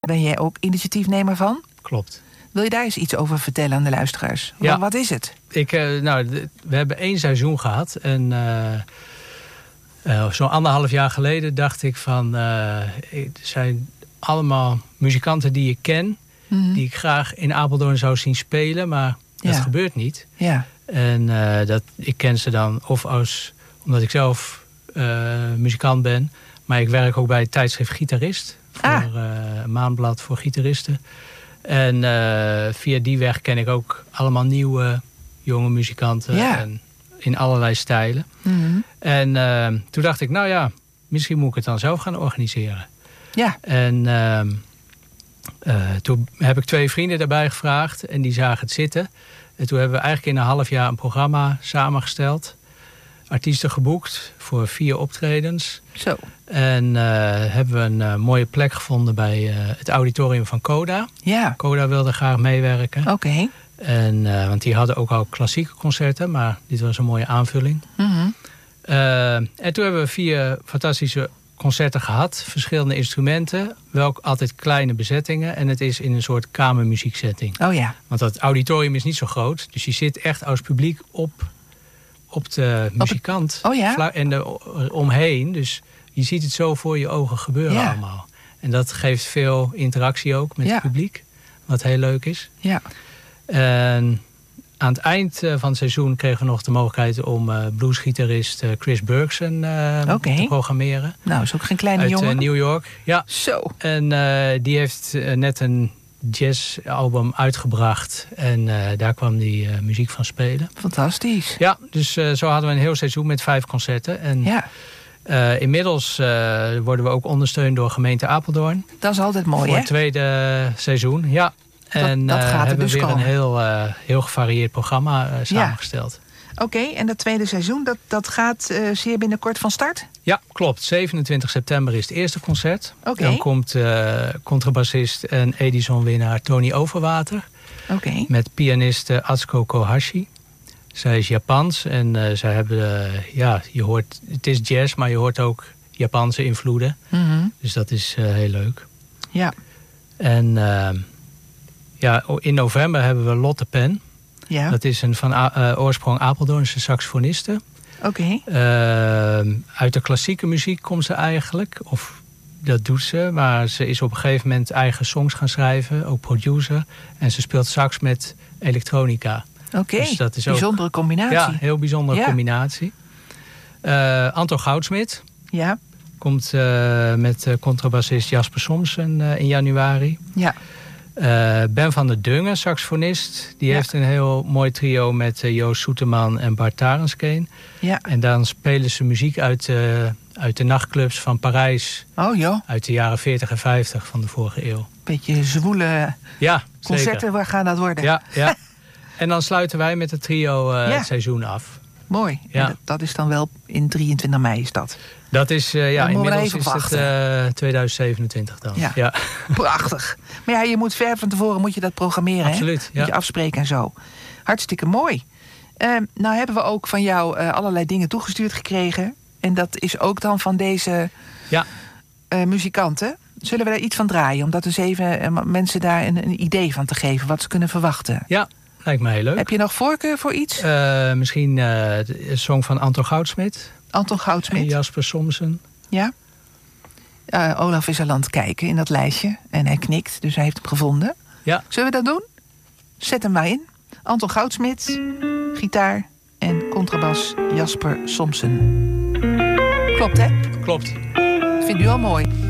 ben jij ook initiatiefnemer van? Klopt. Wil je daar eens iets over vertellen aan de luisteraars? Ja. Wat is het? We hebben 1 seizoen gehad. En zo'n 1,5 jaar geleden dacht ik van... er zijn allemaal muzikanten die ik ken... die ik graag in Apeldoorn zou zien spelen. Maar dat gebeurt niet. Ja. En ik ken ze dan omdat ik zelf muzikant ben. Maar ik werk ook bij het tijdschrift Gitarist. Voor een maandblad voor gitaristen. En via die weg ken ik ook allemaal nieuwe jonge muzikanten. Ja. En in allerlei stijlen. Mm-hmm. En toen dacht ik, misschien moet ik het dan zelf gaan organiseren. Ja. En toen heb ik 2 vrienden daarbij gevraagd. En die zagen het zitten. En toen hebben we eigenlijk in een half jaar een programma samengesteld. Artiesten geboekt voor 4 optredens. Zo. En hebben we een mooie plek gevonden bij het auditorium van Coda. Ja. Coda wilde graag meewerken. Oké. En want die hadden ook al klassieke concerten, maar dit was een mooie aanvulling. Mm-hmm. En toen hebben we 4 fantastische concerten gehad. Verschillende instrumenten, wel altijd kleine bezettingen. En het is in een soort kamermuzieksetting. Oh ja. Want dat auditorium is niet zo groot. Dus je zit echt als publiek op de muzikant. En omheen. Dus je ziet het zo voor je ogen gebeuren allemaal. En dat geeft veel interactie ook met het publiek. Wat heel leuk is. Ja. En aan het eind van het seizoen kregen we nog de mogelijkheid om bluesgitarist Chris Bergson te programmeren. Nou, is ook geen kleine jongen. Uit New York. Ja. Zo. En die heeft net een jazzalbum uitgebracht. En daar kwam die muziek van spelen. Fantastisch. Ja, dus zo hadden we een heel seizoen met 5 concerten. En inmiddels worden we ook ondersteund door gemeente Apeldoorn. Dat is altijd mooi, voor het tweede seizoen, ja. En dat gaat hebben dus weer komen. Een heel gevarieerd programma samengesteld. Oké, en dat tweede seizoen, dat gaat zeer binnenkort van start? Ja, klopt. 27 september is het eerste concert. Dan komt contrabassist en Edison-winnaar Tony Overwater. Met pianiste Atsuko Kohashi. Zij is Japans en zij hebben, je hoort, het is jazz, maar je hoort ook Japanse invloeden. Mm-hmm. Dus dat is heel leuk. Ja. En in november hebben we Lotte Pen. Ja. Dat is een van oorsprong Apeldoornse saxofoniste. Uit de klassieke muziek komt ze eigenlijk. Of dat doet ze. Maar ze is op een gegeven moment eigen songs gaan schrijven. Ook producer. En ze speelt sax met elektronica. Dus dat is bijzondere combinatie. Ja, heel bijzondere combinatie. Anton Goudsmit. Ja. Komt met contrabassist Jasper Somsen in januari. Ja. Ben van der Dungen, saxofonist. Die heeft een heel mooi trio met Joost Soeterman en Bart Tarenskeen. Ja. En dan spelen ze muziek uit de nachtclubs van Parijs. Oh joh. Uit de jaren 40 en 50 van de vorige eeuw. Beetje zwoele concerten, zeker. Waar gaan dat worden? Ja, ja. En dan sluiten wij met het trio het seizoen af. Mooi. Ja. En dat is dan wel in 23 mei is dat? Dat is, inmiddels is het 2027 dan. Ja. Ja. Prachtig. Maar je moet ver van tevoren moet je dat programmeren. Absoluut. Moet je afspreken en zo. Hartstikke mooi. Nou hebben we ook van jou allerlei dingen toegestuurd gekregen. En dat is ook dan van deze muzikanten. Zullen we daar iets van draaien? Om dat dus even mensen daar een idee van te geven. Wat ze kunnen verwachten. Ja, lijkt me heel leuk. Heb je nog voorkeur voor iets? Misschien een song van Anton Goudsmit. Anton Goudsmit. En Jasper Somsen. Ja. Olaf is al aan het kijken in dat lijstje. En hij knikt, dus hij heeft hem gevonden. Ja. Zullen we dat doen? Zet hem maar in. Anton Goudsmit, gitaar en contrabas Jasper Somsen. Klopt, hè? Klopt. Vindt u al mooi?